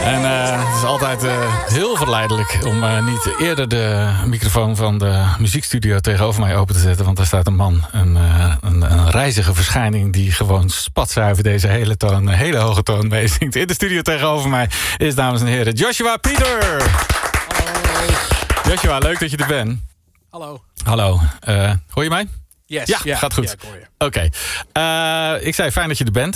En het is altijd heel verleidelijk om niet eerder de microfoon van de muziekstudio tegenover mij open te zetten. Want daar staat een man, een reizige verschijning die gewoon spatzuiver deze hele hoge toon meezingt. In de studio tegenover mij is, dames en heren, Joshua Pieter. Hallo. Joshua, leuk dat je er bent. Hallo. Hoor je mij? Yes. Ja, gaat goed. Ja, ik hoor je. Oké. Ik zei fijn dat je er bent.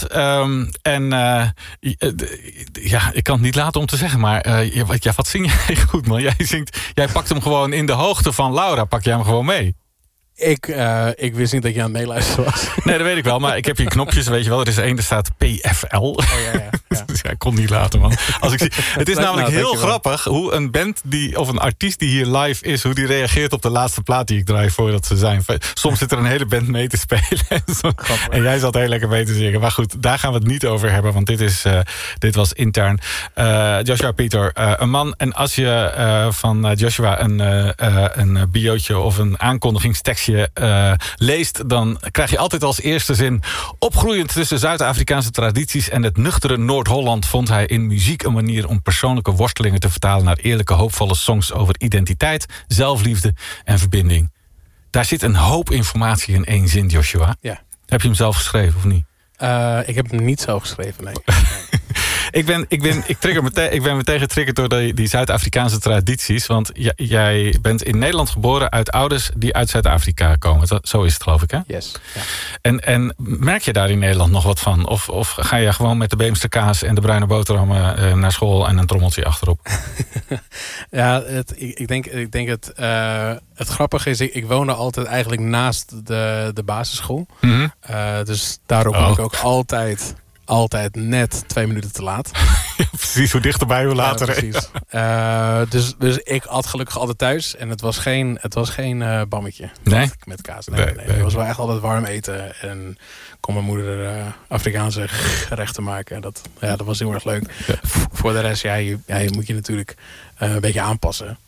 Ik kan het niet laten om te zeggen, maar wat zing jij goed, man? Jij pakt hem gewoon in de hoogte van Laura, pak jij hem gewoon mee. Ik wist niet dat je aan het meeluisteren was. Nee, dat weet ik wel, maar ik heb hier knopjes, weet je wel. Er is één, er staat PFL. Oh ja. Dus ik kon niet laten, man. Het is namelijk heel grappig hoe een band of een artiest die hier live is, hoe die reageert op de laatste plaat die ik draai voordat ze zijn. Soms zit er een hele band mee te spelen. En jij zat heel lekker mee te zingen. Maar goed, daar gaan we het niet over hebben, want dit was intern. Joshua Pieter, een man. En als je van Joshua een biootje of een aankondigingstekstje leest, dan krijg je altijd als eerste zin: opgroeiend tussen Zuid-Afrikaanse tradities en het nuchtere Noord-Holland vond hij in muziek een manier om persoonlijke worstelingen te vertalen naar eerlijke, hoopvolle songs over identiteit, zelfliefde en verbinding. Daar zit een hoop informatie in één zin, Joshua. Ja. Heb je hem zelf geschreven of niet? Ik heb hem niet zelf geschreven, nee. Ik ben meteen getriggerd door die Zuid-Afrikaanse tradities. Want jij bent in Nederland geboren uit ouders die uit Zuid-Afrika komen. Zo is het, geloof ik, hè? Yes. Ja. En merk je daar in Nederland nog wat van? Of ga je gewoon met de Beemster kaas en de bruine boterhammen naar school en een trommeltje achterop? Ja, ik denk het grappige is, ik woonde altijd eigenlijk naast de basisschool. Mm-hmm. Dus daarom kom ik ook altijd net 2 minuten te laat. Ja, precies, hoe dichterbij, hoe later. Ja, precies. Dus ik at gelukkig altijd thuis. En het was geen bammetje met kaas. Nee. Het was wel echt altijd warm eten. En kon mijn moeder Afrikaanse gerechten maken. Dat was heel erg leuk. Ja. Voor de rest, je moet je natuurlijk een beetje aanpassen.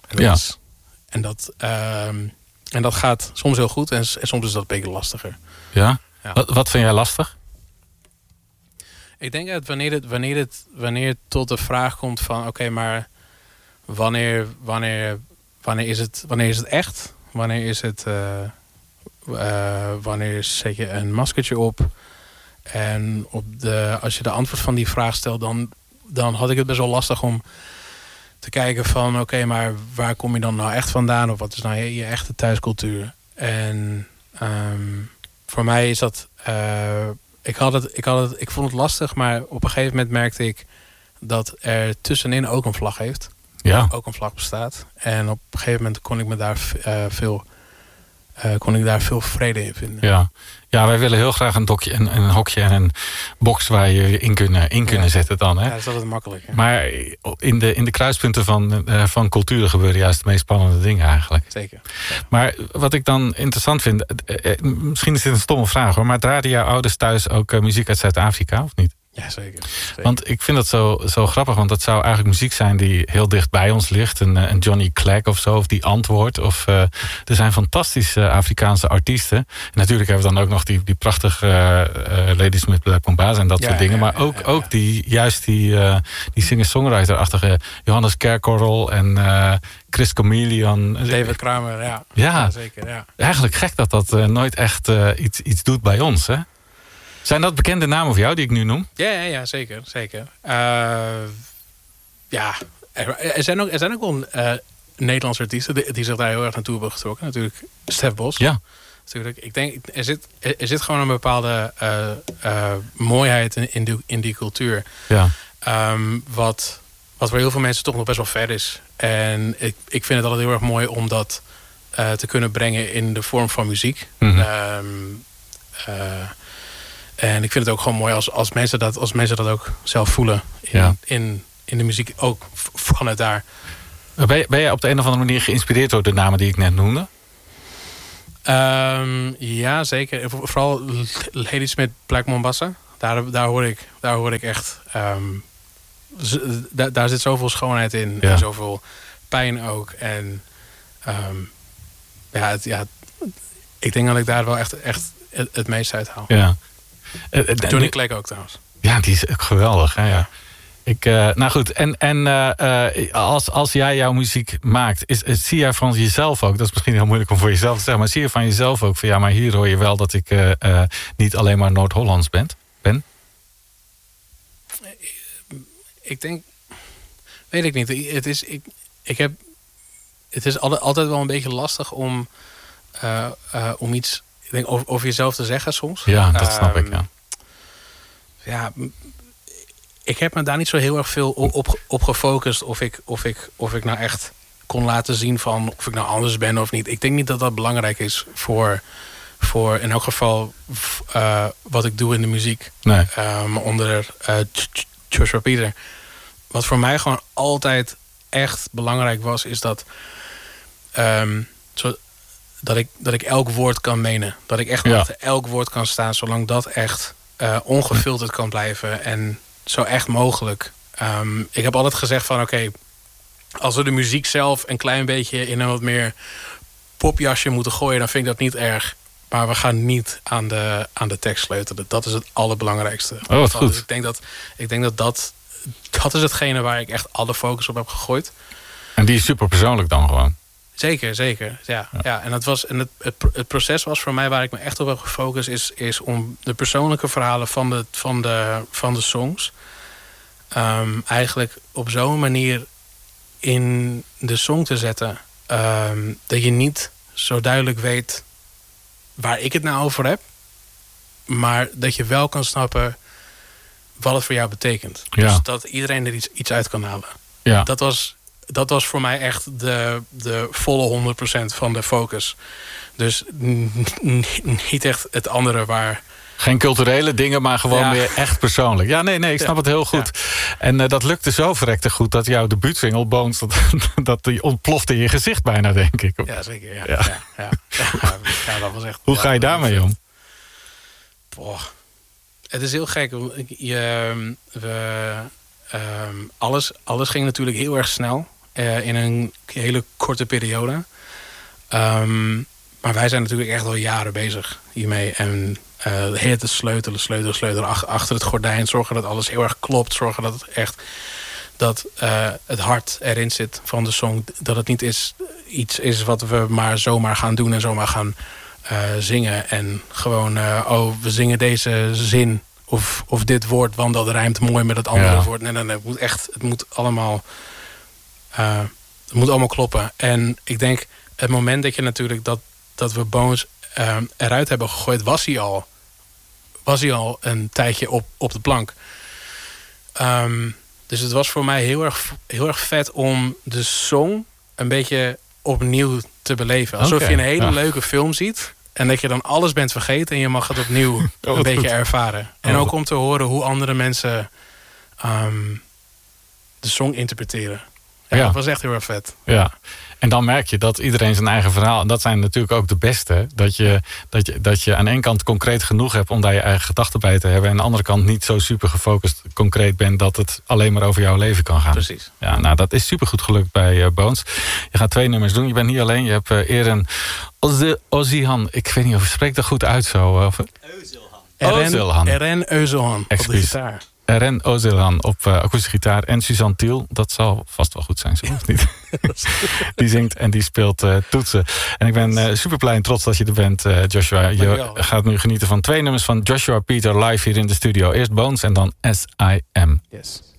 En dat gaat soms heel goed. En soms is dat een beetje lastiger. Ja? Wat vind jij lastig? Ik denk dat wanneer het tot de vraag komt van oké, maar wanneer is het echt? Wanneer zet je een maskertje op? En als je de antwoord van die vraag stelt, dan had ik het best wel lastig om te kijken van oké, maar waar kom je dan nou echt vandaan? Of wat is nou je echte thuiscultuur? En voor mij is dat ik vond het lastig, maar op een gegeven moment merkte ik dat er tussenin ook een vlag heeft. Ja. Ook een vlag bestaat. En op een gegeven moment kon ik me daar veel vrede in vinden. Ja, wij willen heel graag een hokje en een box waar je in kunnen zetten dan. Hè? Ja, dat is altijd makkelijk. Ja. Maar in de kruispunten van culturen gebeuren juist de meest spannende dingen eigenlijk. Zeker. Ja. Maar wat ik dan interessant vind, misschien is dit een stomme vraag hoor, maar draaiden jouw ouders thuis ook muziek uit Zuid-Afrika of niet? Ja, zeker. Want ik vind dat zo grappig, want dat zou eigenlijk muziek zijn die heel dicht bij ons ligt. Een Johnny Clegg of zo, of die Antwoord. Of er zijn fantastische Afrikaanse artiesten. En natuurlijk hebben we dan ook nog die prachtige Ladies with Black Bombaz en dat soort dingen. Maar ook die singer-songwriter-achtige Johannes Kerkorrel en Chris Chameleon. David Kramer, ja. Zeker, ja. Eigenlijk gek dat nooit echt iets doet bij ons, hè? Zijn dat bekende namen voor jou die ik nu noem? Ja, zeker. Er zijn ook wel Nederlandse artiesten die zich daar heel erg naartoe hebben getrokken. Natuurlijk Stef Bos. Ja. Natuurlijk, ik denk, er zit gewoon een bepaalde mooiheid in die cultuur. Ja. Wat voor heel veel mensen toch nog best wel ver is. En ik vind het altijd heel erg mooi om dat te kunnen brengen in de vorm van muziek. Mm-hmm. En ik vind het ook gewoon mooi als mensen dat ook zelf voelen in de muziek, ook vanuit daar. Ben jij op de een of andere manier geïnspireerd door de namen die ik net noemde? Ja, zeker. Vooral Ladies met Black Mombasa. Daar hoor ik echt. Daar zit zoveel schoonheid in. Ja. En zoveel pijn ook. En ik denk dat ik daar wel echt het meest uit haal. Ja. Johnny Clegg ook trouwens. Ja, die is ook geweldig. Hè? Ja. Nou goed, als jij jouw muziek maakt, zie jij van jezelf ook, dat is misschien heel moeilijk om voor jezelf te zeggen, maar zie je van jezelf ook van maar hier hoor je wel dat ik niet alleen maar Noord-Hollands ben? Ik denk, weet ik niet. Het is altijd wel een beetje lastig om iets, ik denk, over jezelf te zeggen soms. Ja, dat snap ik, ja. Ja, ik heb me daar niet zo heel erg veel op gefocust of ik nou echt kon laten zien van of ik nou anders ben of niet. Ik denk niet dat dat belangrijk is voor in elk geval wat ik doe in de muziek. Nee. Onder Joshua Peter. Wat voor mij gewoon altijd echt belangrijk was, is dat dat ik elk woord kan menen. Dat ik echt achter elk woord kan staan, zolang dat echt ongefilterd kan blijven en zo echt mogelijk. Ik heb altijd gezegd van oké, als we de muziek zelf een klein beetje in een wat meer popjasje moeten gooien, dan vind ik dat niet erg. Maar we gaan niet aan de tekst sleutelen. Dat is het allerbelangrijkste. Oh, wat goed. Dus ik denk dat is hetgene waar ik echt alle focus op heb gegooid. En die is super persoonlijk dan gewoon? Zeker. Ja. En het proces was voor mij waar ik me echt op heb gefocust, is om de persoonlijke verhalen van de songs eigenlijk op zo'n manier in de song te zetten dat je niet zo duidelijk weet waar ik het nou over heb, maar dat je wel kan snappen wat het voor jou betekent. Ja. Dus dat iedereen er iets uit kan halen. Ja. Dat was voor mij echt de volle 100% van de focus. Dus niet echt het andere waar... Geen culturele dingen, maar gewoon weer echt persoonlijk. Ja, nee, ik snap het heel goed. Ja. En dat lukte zo verrekte goed dat jouw debuutsingle Bones, dat die ontplofte in je gezicht bijna, denk ik. Ja, zeker. Ja, dat was echt... Hoe ga je daarmee om? Boah. Het is heel gek. Alles ging natuurlijk heel erg snel. In een hele korte periode. Maar wij zijn natuurlijk echt al jaren bezig hiermee. En de hele tijd sleutelen achter het gordijn. Zorgen dat alles heel erg klopt. Zorgen dat het echt het hart erin zit van de song. Dat het niet iets is wat we maar zomaar gaan doen en zomaar gaan zingen. En gewoon, we zingen deze zin of dit woord, want dat rijmt mooi met het andere woord. Nee, het moet allemaal kloppen. En ik denk, het moment dat je natuurlijk dat we Bones eruit hebben gegooid, was hij al een tijdje op de plank. Dus het was voor mij heel erg vet om de song een beetje opnieuw te beleven. Alsof je een hele leuke film ziet en dat je dan alles bent vergeten en je mag het opnieuw een beetje ervaren. En ook om te horen hoe andere mensen de song interpreteren. Ja, dat was echt heel erg vet. Ja. En dan merk je dat iedereen zijn eigen verhaal... en dat zijn natuurlijk ook de beste... dat je aan de ene kant concreet genoeg hebt... om daar je eigen gedachten bij te hebben... en aan de andere kant niet zo super gefocust concreet bent... dat het alleen maar over jouw leven kan gaan. Precies. Ja, nou, dat is super goed gelukt bij Bones. Je gaat 2 nummers doen. Je bent niet alleen. Je hebt Eren Ozihan. Ik weet niet of je spreekt dat goed uit zo. Eren Özilhan op de gitaar. Eren Özilhan op akoestische gitaar. En Suzanne Thiel, dat zal vast wel goed zijn, zo of niet? Die zingt en die speelt toetsen. En ik ben super blij en trots dat je er bent, Joshua. Je gaat nu genieten van 2 nummers van Joshua Peter live hier in de studio. Eerst Bones en dan S.I.M. Yes.